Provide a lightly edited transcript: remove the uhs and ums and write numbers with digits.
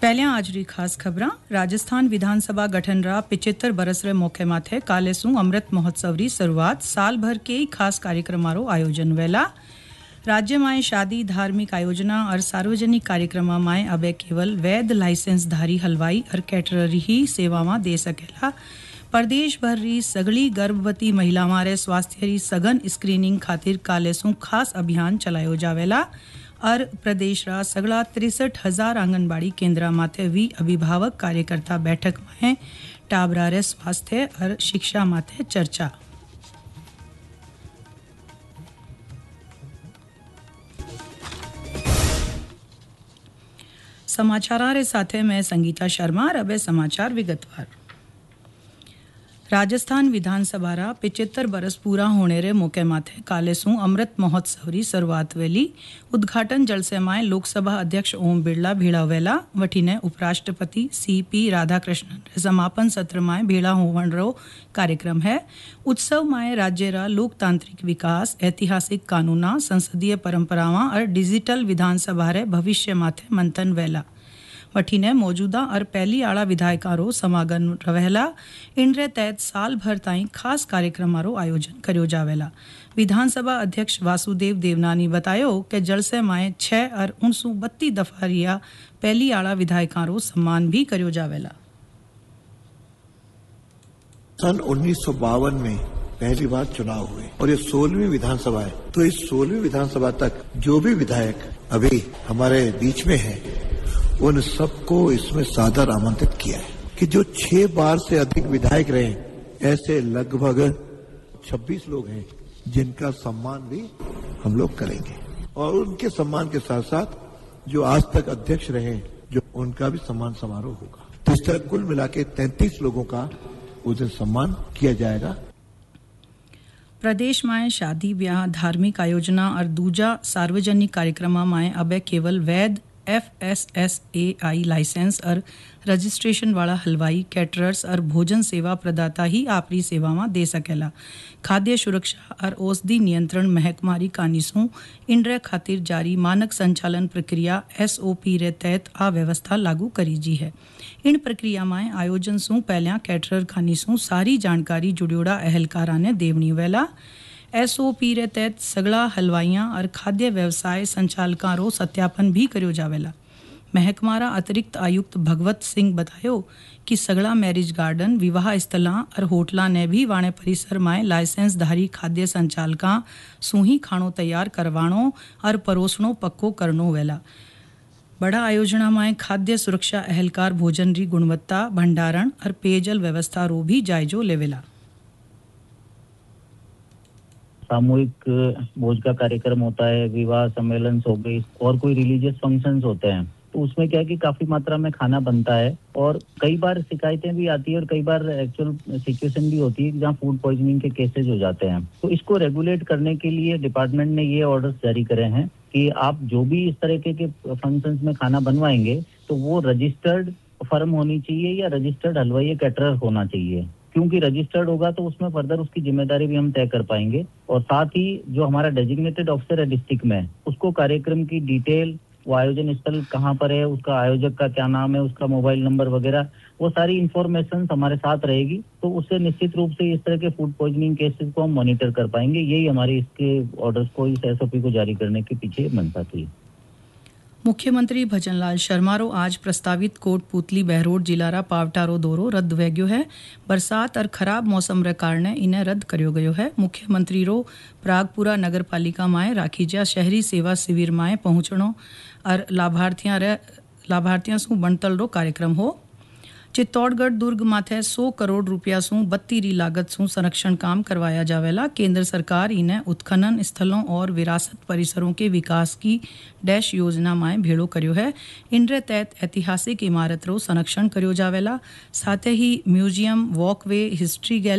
पहलियां आज री खास खबरां राजस्थान विधानसभा गठन रा 75 बरस रे मौके माथे काले सु अमृत महोत्सव री शुरुआत साल भर के खास कार्यक्रमारो आयोजन वेला राज्य में शादी धार्मिक आयोजना और सार्वजनिक कार्यक्रम में अब केवल वैध लाइसेंस धारी हलवाई और कैटरर ही सेवा में दे सकेला प्रदेश भर री सगली गर्भवती महिला मारे स्वास्थ्य री सघन स्क्रीनिंग खातिर काले सु खास अभियान चलायो जावेला और प्रदेश रा सगला 63,000 आंगनबाड़ी केंद्र माथे वी अभिभावक कार्यकर्ता बैठक में टाबरा रे स्वास्थ्य और शिक्षा माथे चर्चा। समाचार रे साथे मैं संगीता शर्मा और अबे समाचार विगतवार। राजस्थान विधानसभा रा 75 बरस पूरा होने रे मौके माथे काले सु अमृत महोत्सव री शुरुआत वेली उद्घाटन जलसे में लोकसभा अध्यक्ष ओम बिरला भेड़ा वेला वठीने उपराष्ट्रपति सीपी राधाकृष्णन रे समापन सत्र में भेड़ा होवन रो कार्यक्रम है। उत्सव में राज्य रा लोकतांत्रिक विकास ऐतिहासिक कानूना संसदीय परंपरावां और डिजिटल विधानसभा रे भविष्य माथे मंथन वेला वठीने मौजूदा और पहली आड़ा विधायकारो समागम रहेला इनरे तहत साल भर ताई खास कार्यक्रमारो आयोजन करियो जावेला। विधानसभा अध्यक्ष वासुदेव देवनानी बतायो कि जलसे में 6 और 932 दफा रिया पहली आड़ा विधायकारो सम्मान भी करियो जावेला। सन 1952 में पहली बार चुनाव हुए और ये 16वीं विधानसभा है, तो इस 16वीं विधानसभा तक जो भी विधायक अभी हमारे बीच में है उन सबको इसमें सादर आमंत्रित किया है कि जो 6 बार से अधिक विधायक रहे ऐसे लगभग 26 लोग हैं जिनका सम्मान भी हम लोग करेंगे और उनके सम्मान के साथ साथ जो आज तक अध्यक्ष रहे जो उनका भी सम्मान समारोह होगा। तो इस तरह कुल मिला के 33 लोगों का उस दिन सम्मान किया जाएगा। प्रदेश में शादी ब्याह धार्मिक आयोजना और दूजा सार्वजनिक कार्यक्रम में अब केवल वैध FSSAI लाइसेंस और रजिस्ट्रेशन वाला हलवाई कैटरर्स और भोजन सेवा प्रदाता ही आपरी सेवा में दे सकेला। खाद्य सुरक्षा और औषधि नियंत्रण महकमारी कानिसू इंड्रे खातिर जारी मानक संचालन प्रक्रिया SOP रे तहत आ व्यवस्था लागू करी जी है। इन प्रक्रिया में आयोजन सु पहलिया कैटरर खानिसू सारी जानकारी जुड़ियोड़ा अहलकारा ने देवनी वेला। SOP रे तहत सगला हलवाइयां और खाद्य व्यवसाय संचालकारो सत्यापन भी करियो जावेला। महकमारा अतिरिक्त आयुक्त भगवत सिंह बतायो कि सगला मैरिज गार्डन विवाह स्थला और होटला ने भी वाणे परिसर में लाइसेंस धारी खाद्य संचालका सुही खाणो तैयार करवाणो और परोसणो पक्को करनो वेला। बड़ा आयोजना में खाद्य सुरक्षा अहलकार भोजन री गुणवत्ता भंडारण और पेयजल व्यवस्था रो भी जायजो लेवेला। सामूहिक भोज का कार्यक्रम होता है, विवाह सम्मेलन हो गई और कोई रिलीजियस फंक्शंस होते हैं तो उसमें क्या है कि काफी मात्रा में खाना बनता है और कई बार शिकायतें भी आती है और कई बार एक्चुअल सिचुएशन भी होती है जहां फूड पॉइजनिंग के केसेस हो जाते हैं। तो इसको रेगुलेट करने के लिए डिपार्टमेंट ने ये ऑर्डर्स जारी करे हैं कि आप जो भी इस तरह के फंक्शंस में खाना बनवाएंगे तो वो रजिस्टर्ड फर्म होनी चाहिए या रजिस्टर्ड हलवाई कैटरर होना चाहिए, क्योंकि रजिस्टर्ड होगा तो उसमें फर्दर उसकी जिम्मेदारी भी हम तय कर पाएंगे और साथ ही जो हमारा डेजिग्नेटेड ऑफिसर है डिस्ट्रिक्ट में उसको कार्यक्रम की डिटेल, वो आयोजन स्थल कहाँ पर है, उसका आयोजक का क्या नाम है, उसका मोबाइल नंबर वगैरह वो सारी इंफॉर्मेशन हमारे साथ रहेगी तो उससे निश्चित रूप से इस तरह के फूड पॉइजनिंग केसेस को हम मॉनिटर कर पाएंगे। यही हमारी इसके ऑर्डर्स को इस SOP को जारी करने के पीछे मंशा थी। मुख्यमंत्री भजनलाल शर्मारो आज प्रस्तावित कोटपुतली बहरोड जिलारा पावटारो दौरो रद्द हो गयो है। बरसात और खराब मौसम रे कारण इन्हें रद्द करियो गयो है। मुख्यमंत्री रो प्रागपुरा नगर पालिका में राखीजा शहरी सेवा शिविर में पहुंचनो और लाभार्थियां सु बंटल रो कार्यक्रम हो। चित्तौड़गढ़ दुर्ग माथे 100 करोड़ रुपया सु 32 री लागत सु संरक्षण काम करवाया जावेला। केंद्र सरकार इन्हें उत्खनन स्थलों और विरासत परिसरों के विकास की डैश योजना में भेड़ो करियो है। इनरे तहत ऐतिहासिक इमारत रो संरक्षण करियो जावेला। साथ ही म्यूजियम, वॉकवे, हिस्ट्री गैलरी